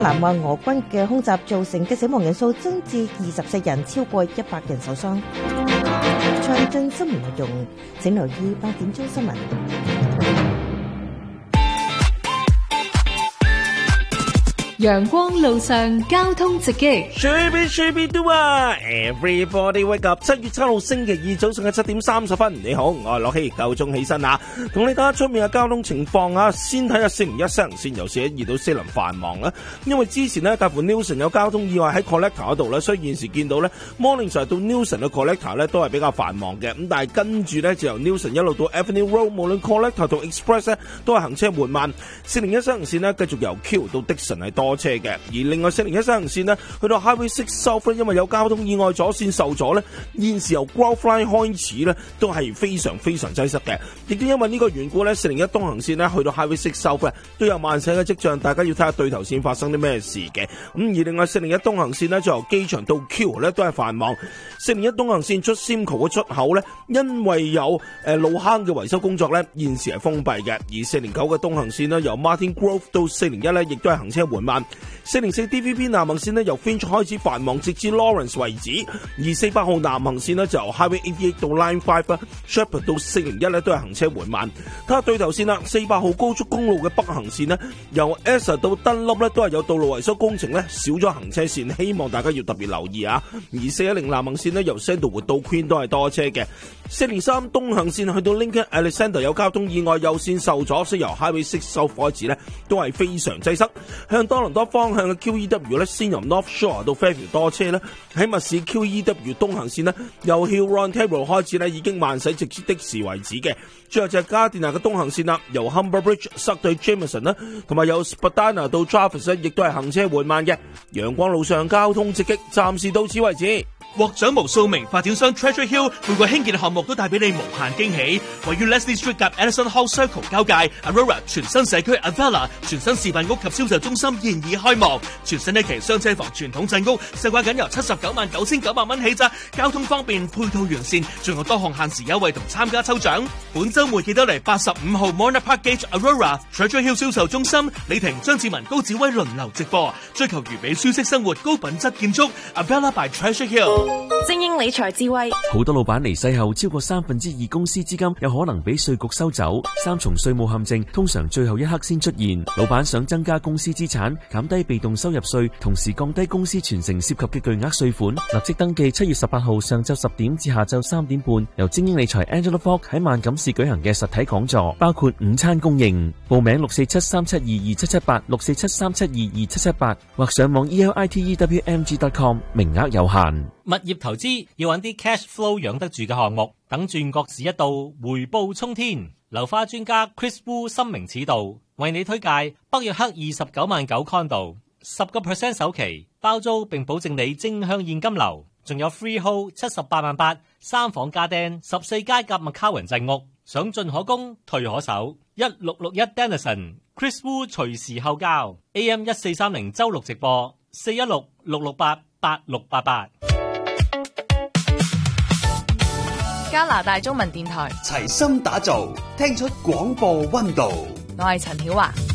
南話俄軍嘅空襲造成嘅死亡人數增至24人，超過100人受傷。詳盡新聞內容，請留意8點鐘新聞。 陽光路上交通直擊 Shooby do 啊 Everybody wake up 7月7號星期二早上嘅7點30分，你好，我係樂希，夠鐘起身啊，同你睇下出面嘅交通情況啊。先睇下401西行線由412到4林繁忙啦，因為之前呢介乎 Newson 有交通意外喺 Collector 嗰度咧，所以現時見到呢 Morningside 到 Newson 嘅 Collector 呢都係比較繁忙嘅，咁但係跟住呢就由 Newson 一路到 Avenue Road， 無論 Collector 同 Express 呢都係行車緩慢。401西行線呢繼續由 Q 到 Dixon 係多車嘅，而另外401西行線呢去到 Highway 6 South 因為有交通意外左線受阻呢，現時由 Grove Line 開始呢都係非常非常擠塞嘅，亦都因為呢個緣故呢401東行線呢去到 Highway 6 South 都有慢駛嘅跡象，大家要睇下對頭線發生啲咩事嘅。而另外401東行線呢就由機場到 Q 呢都係繁忙。401東行線出 Simcoe 嘅出口呢，因為有路坑嘅維修工作呢，現時係封閉嘅。而409嘅東行線呢由 Martin Grove 到401呢亦都係行車緩慢。404 DVP 南行線呢由 Finch 開始繁忙，直至 Lawrence 為止。而48號南行線呢就由 Highway 88到 Line 5 Shepherd 到401呢都係行車緩慢。睇下對頭線啦，48號高速公路嘅北行線呢由 Essa 到 Dunlop 呢都係有道路維修工程呢，少咗行車線，希望大家要特別留意啊。而410南行線呢由 Sandalwood 到 Queen 都係多車嘅。403東行線去到 Lincoln Alexander 有交通意外，右線受阻，所以由 Highway 6 South 開始呢都係非常擠塞。向多倫多方向嘅 QEW 呢先由 North Shore 到 Fairview 多車呢，喺密市 QEW 東行線呢由 Huron Table 開始呢已經慢駛直至的士為止嘅。最後就係加電拿嘅東行線啦，由 Humber Bridge 塞到 Jameson 啦，同埋由 Spadina 到 Travis 亦都係行車緩慢嘅。陽光路上交通直擊，暫時到此為止。 獲獎無數名發展商 Treasure Hill 每個興建項目都帶俾你無限驚喜。位於 Leslie Street 及 Edison Hall Circle 交界 Aurora 全新社區 Avella 全新示範屋及銷售中心現已開幕，全新一期雙車房傳統鎮屋售價僅由799900蚊起咋，交通方便，配套完善，仲有多項限時優惠同參加抽獎。本週末記得嚟85號 Mona Park Gate Aurora Treasure Hill 銷售中心，李婷、張志文、高子威輪流直播，追求完美舒適生活，高品質建築 Avella by Treasure Hill。 精英理財智慧， 好多老闆離世後超過2/3公司資金有可能俾稅局收走，三重稅務陷阱通常最後一刻先出現。老闆想增加公司資產，減低被動收入稅，同時降低公司全程涉及嘅巨額稅款，立即登記7月18號上晝10點至下晝3點半，由精英理財 Angela Fogg 喺萬錦市舉行嘅實體講座，包括午餐供應。報名647-372-2778 647-372-2778或上網 elitewmg.com， 名額有限。 物業投資要揾啲 cash flow 養得住嘅項目，等轉角市一到，回報沖天。樓花專家 Chris Wu 深明此道，為你推介北約克29萬9 condo， 10% 首期包租並保證你正向現金流，仲有 freehold 78萬8 3房家電14階夾 McCowan 鎮屋，想進可攻退可守。1661 Denison Chris Wu 隨時候交 AM 1430周六直播416-668-8688。 加拿大中文電台齊心打造，聽出廣播溫度。 我係陳曉華。